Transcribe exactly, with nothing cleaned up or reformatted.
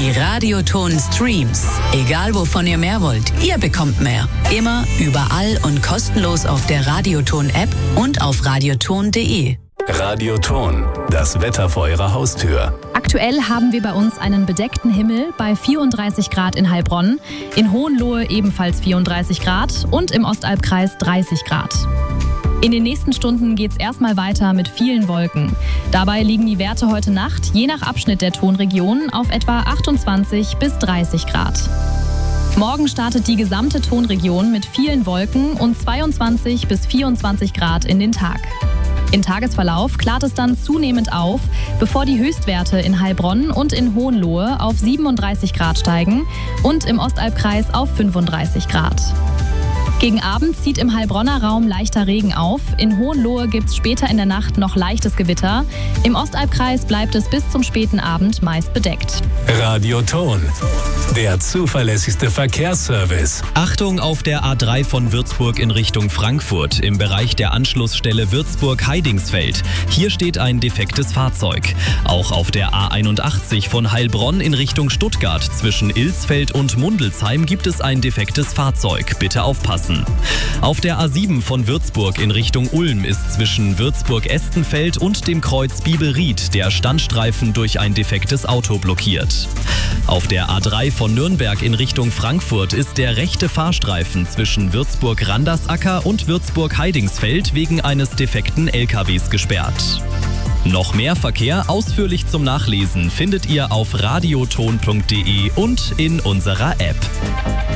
Die Radioton-Streams. Egal wovon ihr mehr wollt, ihr bekommt mehr. Immer, überall und kostenlos auf der Radioton-App und auf radioton punkt de. Radioton, das Wetter vor Ihrer Haustür. Aktuell haben wir bei uns einen bedeckten Himmel bei vierunddreißig Grad in Heilbronn, in Hohenlohe ebenfalls vierunddreißig Grad und im Ostalbkreis dreißig Grad. In den nächsten Stunden geht es erstmal weiter mit vielen Wolken. Dabei liegen die Werte heute Nacht je nach Abschnitt der Tonregion auf etwa achtundzwanzig bis dreißig Grad. Morgen startet die gesamte Tonregion mit vielen Wolken und zweiundzwanzig bis vierundzwanzig Grad in den Tag. Im Tagesverlauf klart es dann zunehmend auf, bevor die Höchstwerte in Heilbronn und in Hohenlohe auf siebenunddreißig Grad steigen und im Ostalbkreis auf fünfunddreißig Grad. Gegen Abend zieht im Heilbronner Raum leichter Regen auf. In Hohenlohe gibt es später in der Nacht noch leichtes Gewitter. Im Ostalbkreis bleibt es bis zum späten Abend meist bedeckt. Radioton, der zuverlässigste Verkehrsservice. Achtung auf der A drei von Würzburg in Richtung Frankfurt im Bereich der Anschlussstelle Würzburg-Heidingsfeld. Hier steht ein defektes Fahrzeug. Auch auf der A einundachtzig von Heilbronn in Richtung Stuttgart zwischen Ilsfeld und Mundelsheim gibt es ein defektes Fahrzeug. Bitte aufpassen. Auf der A sieben von Würzburg in Richtung Ulm ist zwischen Würzburg-Estenfeld und dem Kreuz Biebelried der Standstreifen durch ein defektes Auto blockiert. Auf der A drei von Nürnberg in Richtung Frankfurt ist der rechte Fahrstreifen zwischen Würzburg-Randersacker und Würzburg-Heidingsfeld wegen eines defekten L K Ws gesperrt. Noch mehr Verkehr ausführlich zum Nachlesen findet ihr auf radioton punkt de und in unserer App.